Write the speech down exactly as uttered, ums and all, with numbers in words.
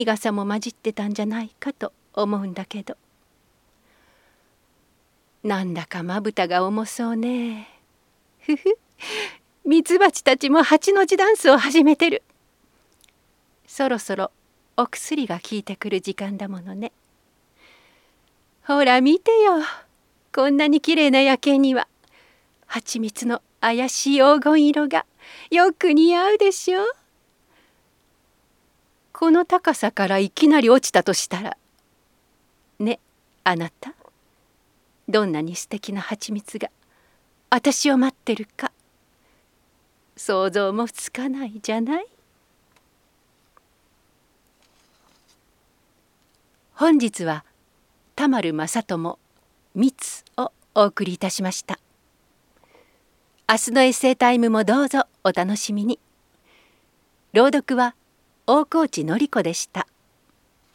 傘も混じってたんじゃないかと思うんだけど。なんだかまぶたが重そうね。ふふ、ミツバチたちも八の字ダンスを始めてる。そろそろお薬が効いてくる時間だものね。ほら見てよ、こんなにきれいな夜景には蜂蜜の怪しい黄金色がよく似合うでしょ。この高さからいきなり落ちたとしたらね、あなた、どんなに素敵な蜂蜜が私を待ってるか想像もつかないじゃない。本日は田丸正智蜜をお送りいたしました。明日のエッセイタイムもどうぞお楽しみに。朗読は大河内典子でした。